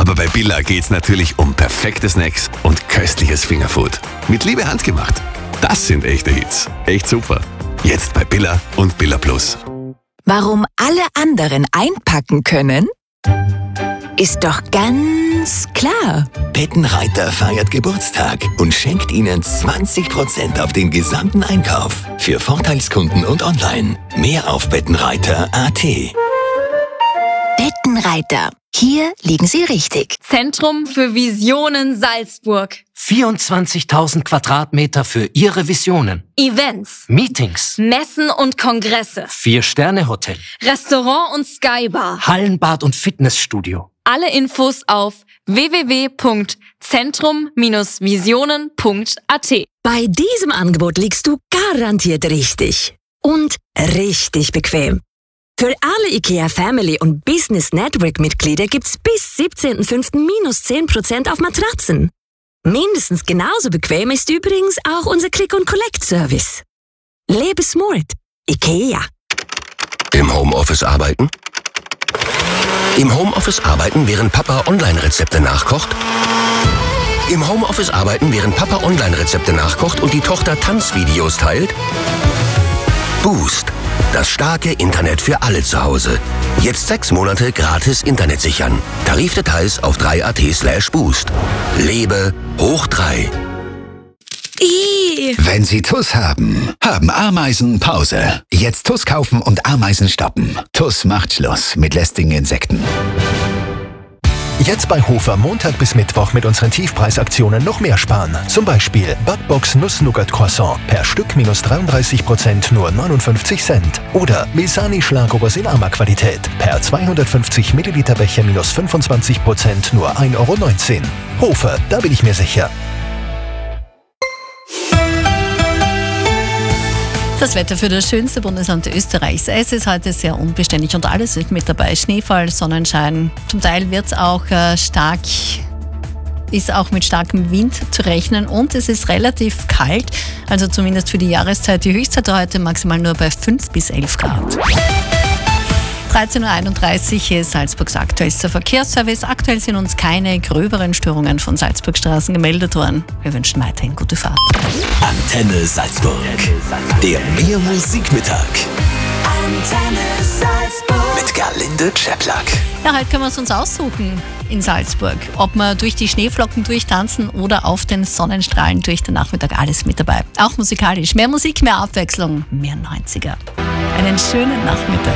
Aber bei Billa geht's natürlich um perfekte Snacks und köstliches Fingerfood. Mit Liebe handgemacht. Das sind echte Hits. Echt super. Jetzt bei Billa und Billa Plus. Warum alle anderen einpacken können? Ist doch ganz klar. Bettenreiter feiert Geburtstag und schenkt Ihnen 20% auf den gesamten Einkauf. Für Vorteilskunden und online. Mehr auf bettenreiter.at. Bettenreiter. Hier liegen Sie richtig. Zentrum für Visionen Salzburg. 24.000 Quadratmeter für Ihre Visionen. Events, Meetings. Messen und Kongresse. 4-Sterne-Hotel. Restaurant und Skybar. Hallenbad und Fitnessstudio. Alle Infos auf www.zentrum-visionen.at. Bei diesem Angebot liegst du garantiert richtig. Und richtig bequem. Für alle IKEA Family und Business Network Mitglieder gibt's bis 17.05. minus 10% auf Matratzen. Mindestens genauso bequem ist übrigens auch unser Click-and-Collect-Service. Lebe smart. IKEA. Im Homeoffice arbeiten? Im Homeoffice arbeiten, während Papa Online-Rezepte nachkocht? Im Homeoffice arbeiten, während Papa Online-Rezepte nachkocht und die Tochter Tanzvideos teilt? Boost. Das starke Internet für alle zu Hause. Jetzt 6 Monate gratis Internet sichern. Tarifdetails auf 3at/boost. Lebe hoch 3. Wenn Sie TUS haben Ameisen Pause. Jetzt TUS kaufen und Ameisen stoppen. TUS macht Schluss mit lästigen Insekten. Jetzt bei Hofer Montag bis Mittwoch mit unseren Tiefpreisaktionen noch mehr sparen. Zum Beispiel Backbox Nuss-Nougat-Croissant per Stück minus 33% nur 59 Cent. Oder Misani Schlagobers in Ama-Qualität per 250 Milliliter Becher minus 25% nur 1,19 Euro. Hofer, da bin ich mir sicher. Das Wetter für das schönste Bundesland Österreichs. Es ist heute sehr unbeständig und alles ist mit dabei. Schneefall, Sonnenschein. Zum Teil wird es auch ist auch mit starkem Wind zu rechnen und es ist relativ kalt. Also zumindest für die Jahreszeit. Die Höchstzeit heute maximal nur bei 5 bis 11 Grad. 13.31 Uhr ist Salzburgs aktuellster Verkehrsservice. Aktuell sind uns keine gröberen Störungen von Salzburgstraßen gemeldet worden. Wir wünschen weiterhin gute Fahrt. Antenne Salzburg. Der Mehr-Musik-Mittag. Antenne Salzburg. Mit Gerlinde Czeplak. Ja, heute können wir es uns aussuchen in Salzburg. Ob wir durch die Schneeflocken durchtanzen oder auf den Sonnenstrahlen durch den Nachmittag, alles mit dabei. Auch musikalisch. Mehr Musik, mehr Abwechslung, mehr 90er. Einen schönen Nachmittag.